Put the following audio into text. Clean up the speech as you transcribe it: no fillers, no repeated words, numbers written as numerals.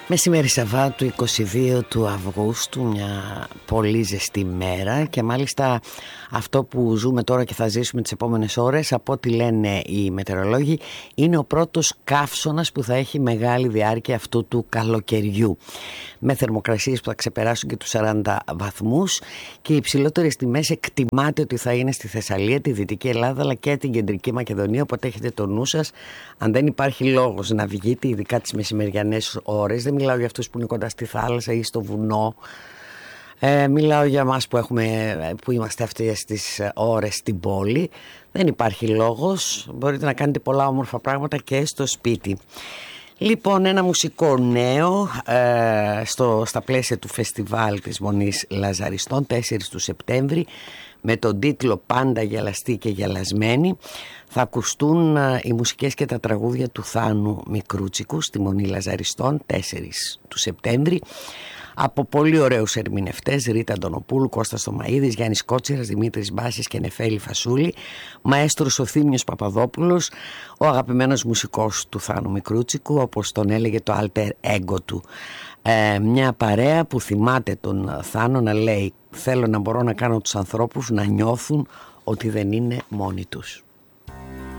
Μεσημέρι Σαββάτου 22 του Αυγούστου, μια πολύ ζεστή μέρα και μάλιστα αυτό που ζούμε τώρα και θα ζήσουμε τις επόμενες ώρες, από ό,τι λένε οι μετεωρολόγοι, είναι ο πρώτος καύσωνας που θα έχει μεγάλη διάρκεια αυτού του καλοκαιριού, με θερμοκρασίες που θα ξεπεράσουν και τους 40 βαθμούς και οι υψηλότερες τιμές εκτιμάται ότι θα είναι στη Θεσσαλία, τη Δυτική Ελλάδα αλλά και την Κεντρική Μακεδονία, οπότε έχετε το νου σας. Αν δεν υπάρχει λόγος να βγείτε, ειδικά τις μεσημεριανές ώρες, δεν μιλάω για αυτούς που είναι κοντά στη θάλασσα ή στο βουνό, μιλάω για εμάς που είμαστε αυτές τις ώρες στην πόλη, δεν υπάρχει λόγος, μπορείτε να κάνετε πολλά όμορφα πράγματα και στο σπίτι. Λοιπόν, ένα μουσικό νέο στα πλαίσια του φεστιβάλ της Μονής Λαζαριστών 4 του Σεπτέμβρη, με τον τίτλο «Πάντα γελαστοί και γελασμένοι», θα ακουστούν οι μουσικές και τα τραγούδια του Θάνου Μικρούτσικου στη Μονή Λαζαριστών 4 του Σεπτέμβρη, από πολύ ωραίους ερμηνευτές: Ρίτα Αντωνοπούλου, Κώστας Θωμαΐδης, Γιάννης Κότσιρας, Δημήτρης Μπάσης και Νεφέλη Φασούλη, μαέστρος ο Θήμιος Παπαδόπουλος, ο αγαπημένος μουσικός του Θάνου Μικρούτσικου, όπως τον έλεγε το alter ego του. Μια παρέα που θυμάται τον Θάνο να λέει: θέλω να μπορώ να κάνω τους ανθρώπους να νιώθουν ότι δεν είναι μόνοι τους.